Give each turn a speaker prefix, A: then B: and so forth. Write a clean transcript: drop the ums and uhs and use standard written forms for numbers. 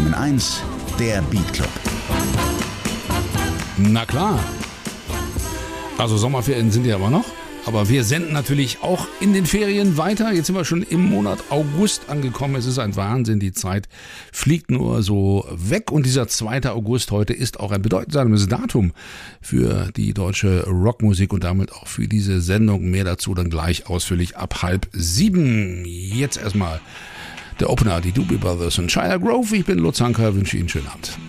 A: Bremen 1, der Beat Club.
B: Na klar. Also Sommerferien sind ja immer noch. Aber wir senden natürlich auch in den Ferien weiter. Jetzt sind wir schon im Monat August angekommen. Es ist ein Wahnsinn. Die Zeit fliegt nur so weg. Und dieser 2. August heute ist auch ein bedeutsames Datum für die deutsche Rockmusik und damit auch für diese Sendung. Mehr dazu dann gleich ausführlich ab 6:30. Jetzt erstmal der Opener, die Doobie Brothers und Shia Grove. Ich bin Lutz Hanker, wünsche Ihnen einen schönen Abend.